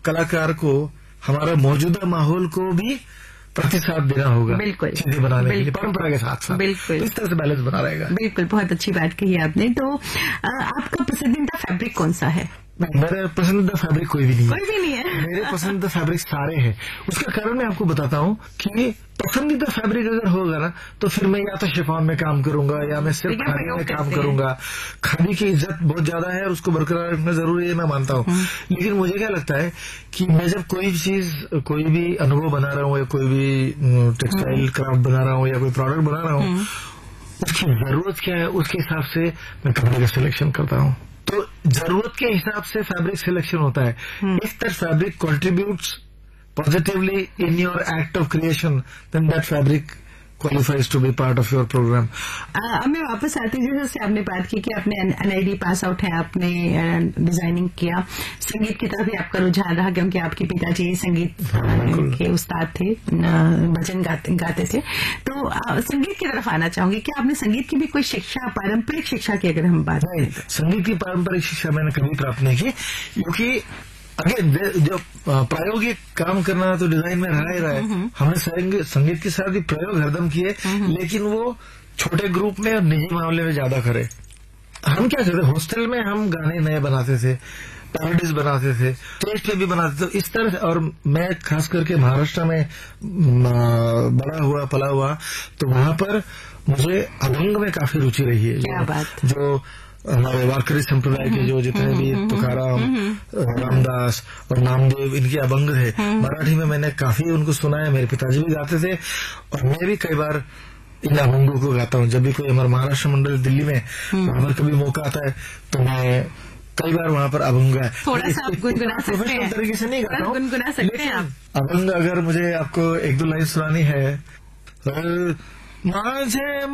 कलाकार को हमारा मौजूदा माहौल को भी प्रतिसाद देना होगा। बिल्कुल, चीजें बनाने के लिए परंपरा के साथ साथ। बिल्कुल, इस तरह से बैलेंस बना रहेगा। बिल्कुल, बहुत अच्छी बात कही आपने। तो आपका पसंदीदा फैब्रिक कौन सा है? मेरा पसंदीदा फैब्रिक कोई भी नहीं है। कोई भी नहीं है? मेरे पसंदीदा फैब्रिक सारे हैं। उसका कारण मैं आपको बताता हूँ कि पसंदीदा फैब्रिक अगर होगा ना तो फिर मैं या तो शिफॉन में काम करूंगा या मैं सिर्फ खादी में काम करूंगा। खादी की इज्जत बहुत ज्यादा है और उसको बरकरार रखना जरूरी है, मैं मानता हूँ। लेकिन मुझे क्या लगता है कि मैं जब कोई चीज, कोई भी अनुभव बना रहा हूँ या कोई भी टेक्सटाइल क्राफ्ट बना रहा हूँ या कोई प्रोडक्ट बना रहा हूँ, उसकी जरूरत क्या है उसके हिसाब से मैं कपड़े का सिलेक्शन करता हूँ। तो जरूरत के हिसाब से फैब्रिक सिलेक्शन होता है। If that fabric contributes positively in your act of creation, then that fabric qualifies to be part of your program. मैं वापस आती हूँ, जैसे आपने बात की कि आपने NID पास आउट है, आपने डिजाइनिंग किया, संगीत की तरफ भी आपका रुझान रहा क्योंकि आपके पिताजी संगीत के उस्ताद थे, भजन गाते थे। तो संगीत की तरफ आना चाहूंगी, क्या आपने संगीत की भी कोई शिक्षा, पारंपरिक शिक्षा की अगर हम बात करें? संगीत की पारंपरिक शिक्षा मैंने कभी प्राप्त नहीं की, क्योंकि अगेन जो प्रायोगिक काम करना तो डिजाइन में रहा ही रहा है। हमने संगीत के साथ भी प्रयोग हरदम किए, लेकिन वो छोटे ग्रुप में और निजी मामले में ज्यादा करे। हम क्या करते, हॉस्टल में हम गाने नए बनाते थे, पैरोडीज बनाते थे, स्टेज पे भी बनाते थे, इस तरह से। और मैं खास करके महाराष्ट्र में बड़ा हुआ पला हुआ, तो वहां पर मुझे अभंग में काफी रुचि रही है। क्या बात। जो हमारे वारकरी संप्रदाय के जो जितने भी तुकाराम, रामदास और नामदेव, इनके अभंग थे, मराठी में मैंने काफी उनको सुना है। मेरे पिताजी भी गाते थे और मैं भी कई बार इन अभंगों को गाता हूँ। जब भी कोई हमारा महाराष्ट्र मंडल दिल्ली में वहां पर कभी मौका आता है तो मैं कई बार वहां पर अभंग है। थोड़ा सा गुनगुना सकते हैं? तरीके से नहीं गाता हूँ, गुनगुना सकते हैं आप? अभंग अगर मुझे आपको एक दो लाइन सुनानी है, माझे